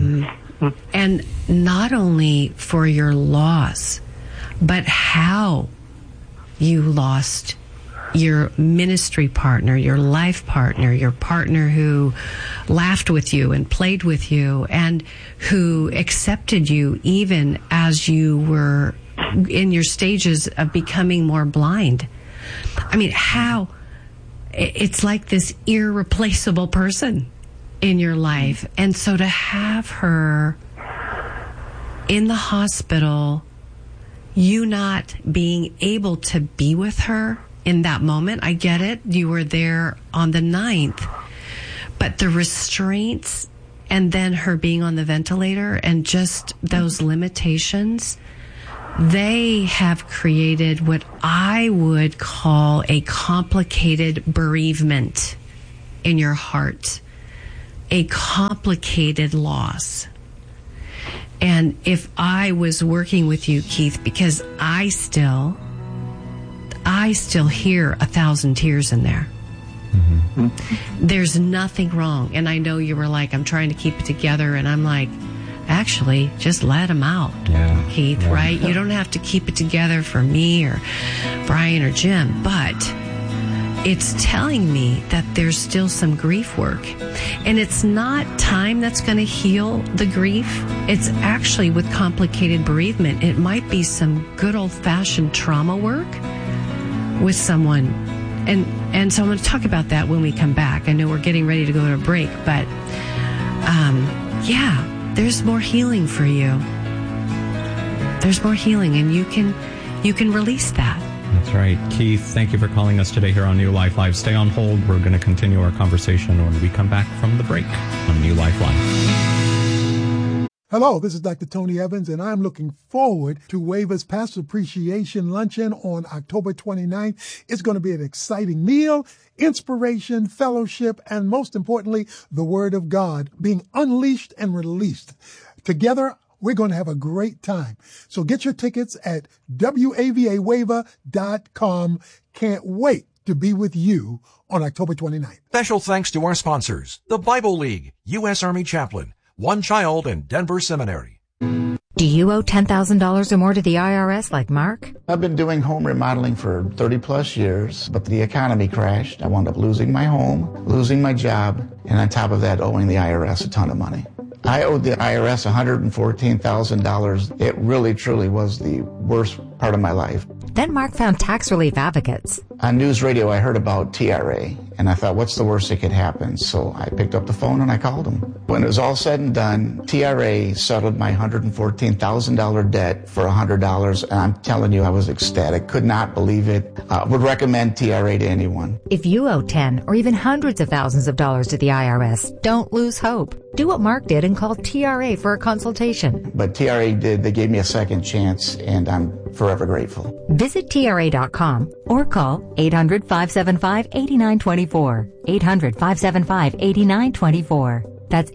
Speaker 13: And not only for your loss, but how you lost your ministry partner, your life partner, your partner who laughed with you and played with you and who accepted you even as you were in your stages of becoming more blind. I mean, how? It's like this irreplaceable person in your life. And so to have her in the hospital, you not being able to be with her in that moment, I get it. You were there on the 9th. But the restraints and then her being on the ventilator and just those limitations, they have created what I would call a complicated bereavement in your heart, a complicated loss. And if I was working with you, Keith, because I still hear 1,000 tears in there. Mm-hmm. There's nothing wrong. And I know you were like, I'm trying to keep it together. And I'm like, actually, just let them out, Keith, right? You don't have to keep it together for me or Brian or Jim, but it's telling me that there's still some grief work. And it's not time that's going to heal the grief. It's actually with complicated bereavement. It might be some good old-fashioned trauma work with someone. And so I'm going to talk about that when we come back. I know we're getting ready to go to a break, but there's more healing for you. There's more healing, and you can release that.
Speaker 11: That's right. Keith, thank you for calling us today here on New Life Live. Stay on hold. We're going to continue our conversation when we come back from the break on New Life Live.
Speaker 8: Hello, this is Dr. Tony Evans, and I'm looking forward to WAVA's Pastor Appreciation Luncheon on October 29th. It's going to be an exciting meal, inspiration, fellowship, and most importantly, the Word of God being unleashed and released. Together, we're going to have a great time. So get your tickets at WAVAWAVA.com. Can't wait to be with you on October 29th.
Speaker 1: Special thanks to our sponsors, the Bible League, U.S. Army Chaplain, One Child, and Denver Seminary.
Speaker 2: Do you owe $10,000 or more to the IRS like Mark?
Speaker 19: I've been doing home remodeling for 30 plus years, but the economy crashed. I wound up losing my home, losing my job, and on top of that, owing the IRS a ton of money. I owed the IRS $114,000. It really, truly was the worst part of my life.
Speaker 2: Then Mark found tax relief advocates.
Speaker 19: On news radio, I heard about TRA, and I thought, what's the worst that could happen? So I picked up the phone and I called them. When it was all said and done, TRA settled my $114,000 debt for $100, and I'm telling you, I was ecstatic. Could not believe it. Would recommend TRA to anyone.
Speaker 2: If you owe 10 or even hundreds of thousands of dollars to the IRS, don't lose hope. Do what Mark did and call TRA for a consultation.
Speaker 19: But TRA did. They gave me a second chance, and I'm forever grateful.
Speaker 2: Visit TRA.com or call 800-575-8924. 800-575-8924. That's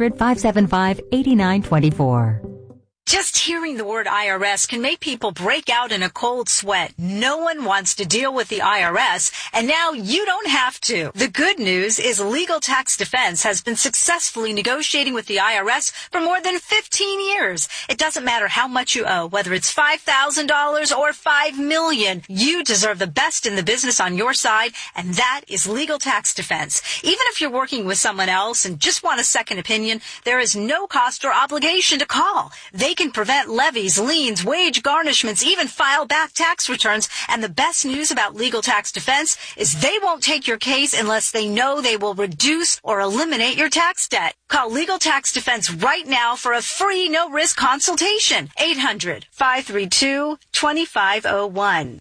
Speaker 2: 800-575-8924.
Speaker 20: Just hearing the word IRS can make people break out in a cold sweat. No one wants to deal with the IRS, and now you don't have to. The good news is Legal Tax Defense has been successfully negotiating with the IRS for more than 15 years. It doesn't matter how much you owe, whether it's $5,000 or $5 million. You deserve the best in the business on your side, and that is Legal Tax Defense. Even if you're working with someone else and just want a second opinion, there is no cost or obligation to call. They can prevent levies, liens, wage garnishments, even file back tax returns. And the best news about Legal Tax Defense is they won't take your case unless they know they will reduce or eliminate your tax debt. Call Legal Tax Defense right now for a free no-risk consultation. 800-532-2501.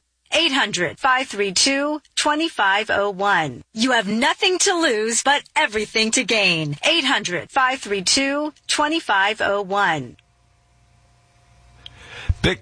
Speaker 20: 800-532-2501. You have nothing to lose but everything to gain. 800-532-2501.
Speaker 10: To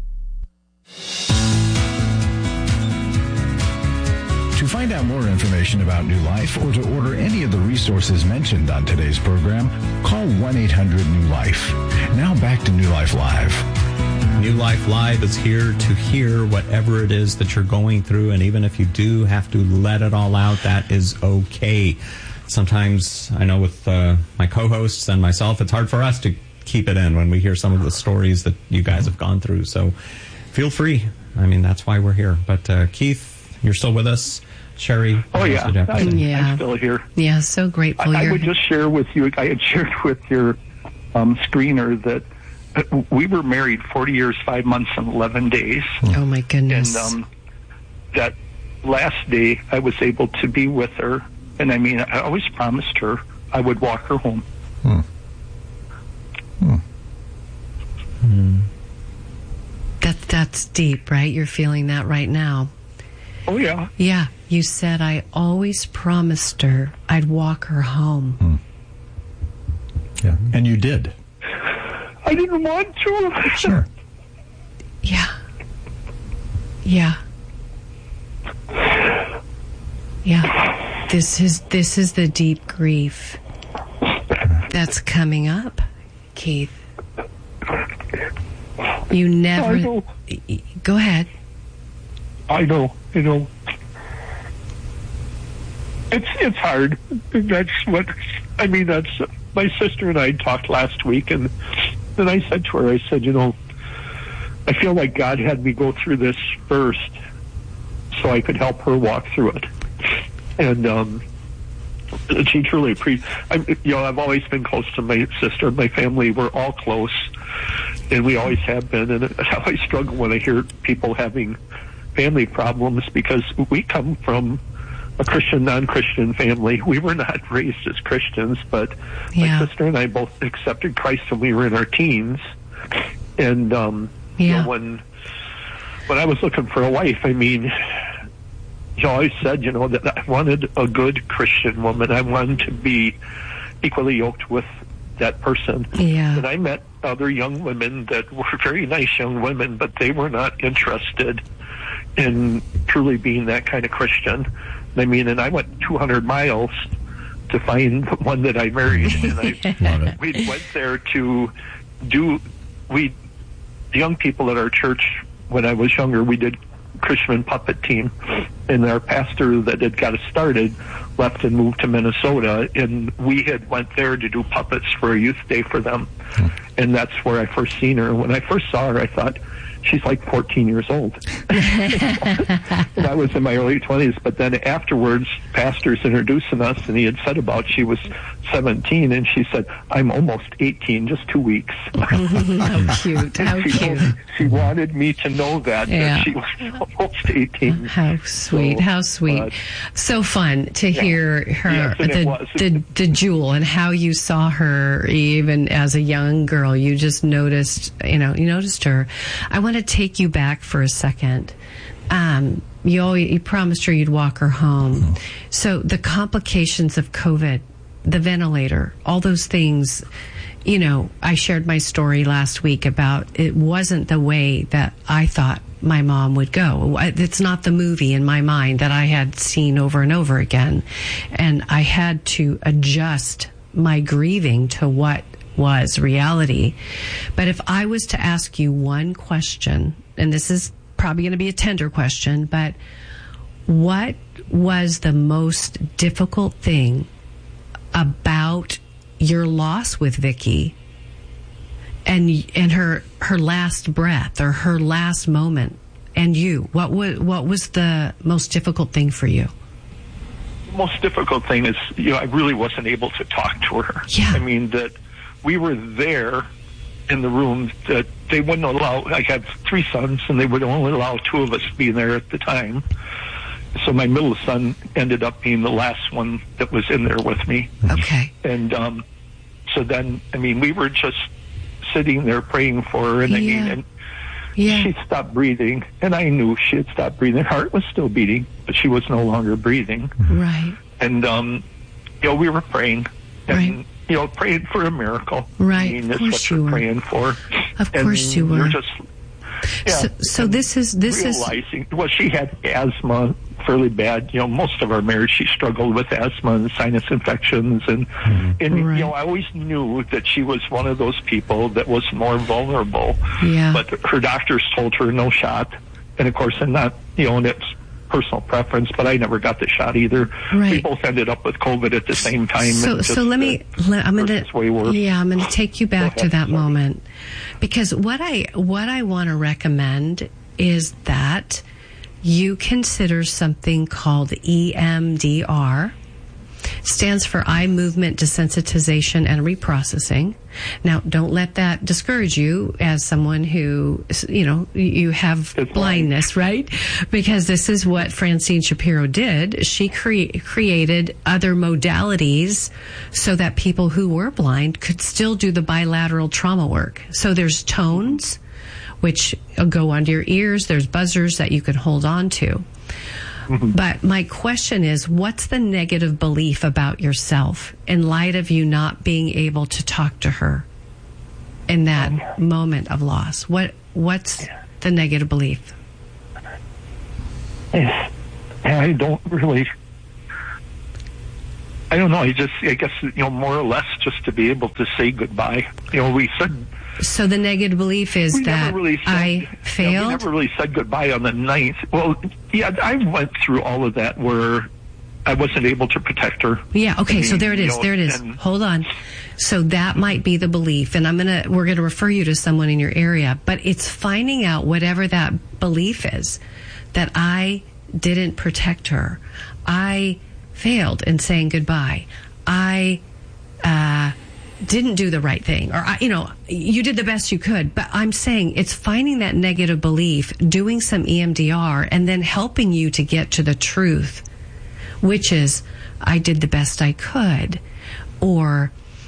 Speaker 10: find out more information about New Life or to order any of the resources mentioned on today's program, call 1-800-NEW-LIFE. Now back to New Life Live.
Speaker 11: New Life Live is here to hear whatever it is that you're going through, and even if you do have to let it all out, that is okay. Sometimes, I know with my co-hosts and myself, it's hard for us to keep it in when we hear some of the stories that you guys have gone through. So feel free. I mean, that's why we're here. But Keith, you're still with us. Sherry?
Speaker 18: Oh, yeah. I'm still here.
Speaker 13: Yeah, so grateful.
Speaker 18: I would just share with you, I had shared with your screener that we were married 40 years, 5 months, and 11 days.
Speaker 13: Oh, my goodness.
Speaker 18: And that last day, I was able to be with her. And I mean, I always promised her I would walk her home.
Speaker 13: That's deep, right? You're feeling that right now.
Speaker 18: Oh, yeah.
Speaker 13: Yeah. You said, I always promised her I'd walk her home.
Speaker 12: Yeah. And you did.
Speaker 18: I didn't want to.
Speaker 12: Sure.
Speaker 13: Yeah. Yeah. Yeah. This is the deep grief that's coming up, Keith. You never...
Speaker 18: I know.
Speaker 13: Go ahead.
Speaker 18: I know. It's hard. That's what... I mean, that's... My sister and I talked last week, and then I said to her, I said, I feel like God had me go through this first so I could help her walk through it. And she truly appreciates... I've always been close to my sister and my family. We're all close, and we always have been. And I always struggle when I hear people having family problems because we come from a Christian, non-Christian family. We were not raised as Christians, but my sister and I both accepted Christ when we were in our teens. And when I was looking for a wife, I mean, I always said, that I wanted a good Christian woman. I wanted to be equally yoked with that person.
Speaker 13: Yeah.
Speaker 18: And I met other young women that were very nice young women, but they were not interested in truly being that kind of Christian. I mean, and I went 200 miles to find the one that I married. And we went there to do, the young people at our church, when I was younger, we did Christian puppet team. And our pastor that had got us started left and moved to Minnesota. And we had went there to do puppets for a youth day for them. And that's where I first seen her. When I first saw her, I thought, she's like 14 years old. And I was in my early 20s. But then afterwards, pastor's introducing us, and he had said about she was 17, and she said, I'm almost 18, just 2 weeks.
Speaker 13: How cute. How cute.
Speaker 18: She wanted me to know that she was almost 18.
Speaker 13: How sweet. How sweet. So fun to hear her, the jewel, and how you saw her even as a young girl. You just noticed, you noticed her. I want to take you back for a second. You promised her you'd walk her home. So the complications of COVID, the ventilator, all those things, I shared my story last week about it wasn't the way that I thought my mom would go. It's not the movie in my mind that I had seen over and over again. And I had to adjust my grieving to what was reality. But if I was to ask you one question, and this is probably going to be a tender question, but what was the most difficult thing about your loss with Vicki and her last breath or her last moment, and you? What was the most difficult thing for you?
Speaker 18: The most difficult thing is, I really wasn't able to talk to her.
Speaker 13: Yeah.
Speaker 18: I mean, that we were there in the room that they wouldn't allow. I have 3 sons, and they would only allow 2 of us to be there at the time. So my middle son ended up being the last one that was in there with me.
Speaker 13: Okay.
Speaker 18: And so then, we were just sitting there praying for her, and she stopped breathing, and I knew she had stopped breathing. Her heart was still beating, but she was no longer breathing.
Speaker 13: Right.
Speaker 18: And we were praying, and praying for a miracle.
Speaker 13: Right.
Speaker 18: That's what you're praying for.
Speaker 13: Of course you were.
Speaker 18: You're just,
Speaker 13: so this is
Speaker 18: realizing. Well, she had asthma fairly bad. Most of our marriage, she struggled with asthma and sinus infections, and I always knew that she was one of those people that was more vulnerable.
Speaker 13: Yeah.
Speaker 18: But her doctors told her no shot, and of course, and not and it's personal preference, but I never got the shot either.
Speaker 13: Right.
Speaker 18: We both ended up with COVID at the same time.
Speaker 13: So I'm going to take you back to that moment, because what I want to recommend is that you consider something called EMDR. stands for eye movement desensitization and reprocessing. Now, don't let that discourage you as someone who, you have blindness, right? Because this is what Francine Shapiro did. She created other modalities so that people who were blind could still do the bilateral trauma work. So there's tones, which go under your ears. There's buzzers that you can hold on to. But my question is, what's the negative belief about yourself in light of you not being able to talk to her in that moment of loss? What's the negative belief?
Speaker 18: I don't know. I guess, more or less just to be able to say goodbye. We said...
Speaker 13: So the negative belief is that I failed?
Speaker 18: We never really said goodbye on the 9th. Well, yeah, I went through all of that where I wasn't able to protect her.
Speaker 13: Yeah, okay, so there it is. There it is. Hold on. So that might be the belief, and we're going to refer you to someone in your area, but it's finding out whatever that belief is, that I didn't protect her. I failed in saying goodbye. I didn't do the right thing, or you did the best you could. But I'm saying it's finding that negative belief, doing some EMDR, and then helping you to get to the truth, which is I did the best I could, or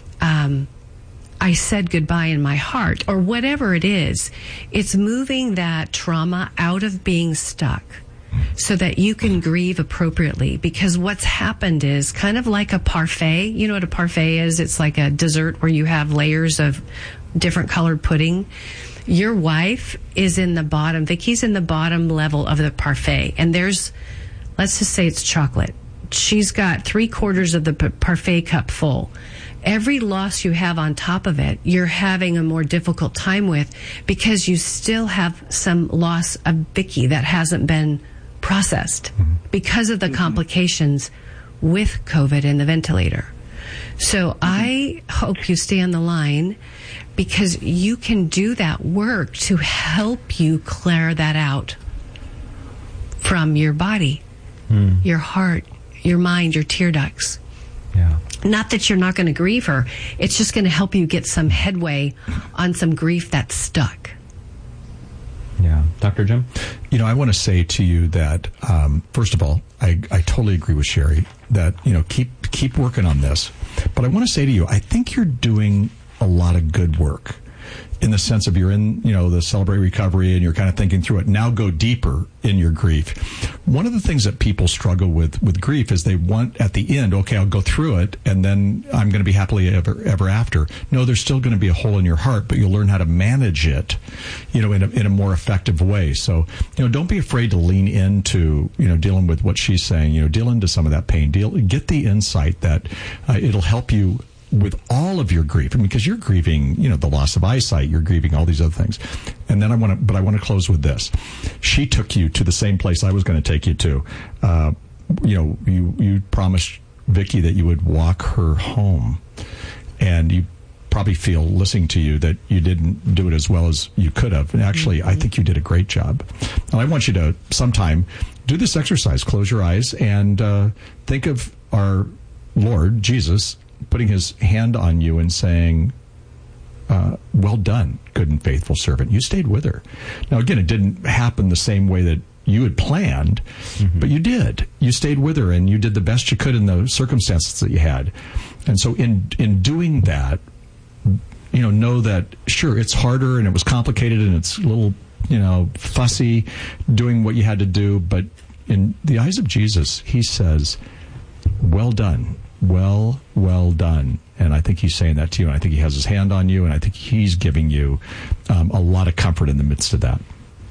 Speaker 13: I said goodbye in my heart, or whatever it is. It's moving that trauma out of being stuck so that you can grieve appropriately. Because what's happened is kind of like a parfait. You know what a parfait is? It's like a dessert where you have layers of different colored pudding. Your wife is in the bottom. Vicky's in the bottom level of the parfait. And let's just say it's chocolate. She's got 3/4 of the parfait cup full. Every loss you have on top of it, you're having a more difficult time with, because you still have some loss of Vicky that hasn't been processed because of the complications with COVID and the ventilator. So I hope you stay on the line, because you can do that work to help you clear that out from your body, your heart, your mind, your tear ducts.
Speaker 11: Yeah.
Speaker 13: Not that you're not going to grieve her. It's just going to help you get some headway on some grief that's stuck.
Speaker 11: Yeah. Dr. Jim?
Speaker 12: I want to say to you that, first of all, I totally agree with Sherry that, keep working on this. But I want to say to you, I think you're doing a lot of good work, in the sense of you're in, the Celebrate Recovery, and you're kind of thinking through it. Now go deeper in your grief. One of the things that people struggle with grief is they want at the end, okay, I'll go through it, and then I'm going to be happily ever after. No, there's still going to be a hole in your heart, but you'll learn how to manage it, in a more effective way. So, don't be afraid to lean into, dealing with what she's saying, deal into some of that pain, get the insight that it'll help you with all of your grief. Because you're grieving, the loss of eyesight, you're grieving all these other things. And then I want to close with this. She took you to the same place I was going to take you to. You promised Vicky that you would walk her home, and you probably feel, listening to you, that you didn't do it as well as you could have. And actually, I think you did a great job. And I want you to sometime do this exercise. Close your eyes and think of our Lord Jesus putting his hand on you and saying, well done, good and faithful servant. You stayed with her. Now, again, it didn't happen the same way that you had planned, but you did. You stayed with her, and you did the best you could in the circumstances that you had. And so in doing that, know that, sure, it's harder and it was complicated and it's a little, fussy doing what you had to do, but in the eyes of Jesus, he says, well done. Well done. And I think he's saying that to you, and I think he has his hand on you, and I think he's giving you a lot of comfort in the midst of that.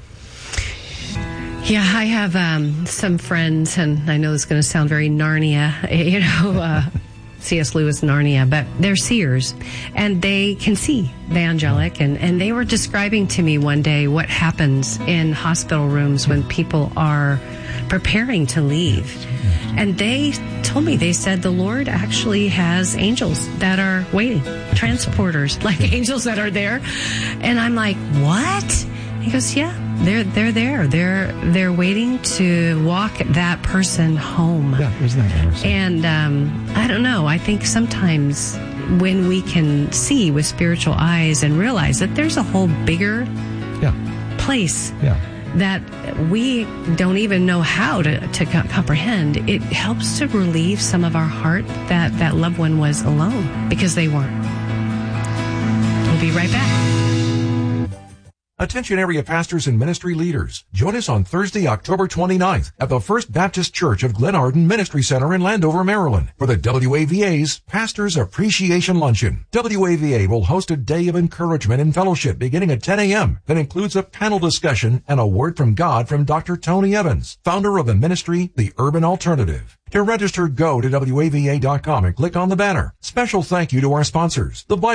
Speaker 13: Yeah, I have some friends, and I know it's going to sound very Narnia, C.S. Lewis Narnia, but they're seers, and they can see the angelic, and they were describing to me one day what happens in hospital rooms when people are preparing to leave. And they told me, they said the Lord actually has angels that are waiting, transporters, like angels that are there. And I'm like, what? He goes, yeah. They're there. They're waiting to walk that person home.
Speaker 12: Yeah, isn't that interesting?
Speaker 13: And I don't know. I think sometimes when we can see with spiritual eyes and realize that there's a whole bigger place that we don't even know how to comprehend, it helps to relieve some of our heart that loved one was alone, because they weren't. We'll be right back.
Speaker 1: Attention area pastors and ministry leaders. Join us on Thursday, October 29th at the First Baptist Church of Glen Arden Ministry Center in Landover, Maryland for the WAVA's Pastors Appreciation Luncheon. WAVA will host a day of encouragement and fellowship beginning at 10 a.m. that includes a panel discussion and a word from God from Dr. Tony Evans, founder of the ministry, The Urban Alternative. To register, go to WAVA.com and click on the banner. Special thank you to our sponsors, the Bible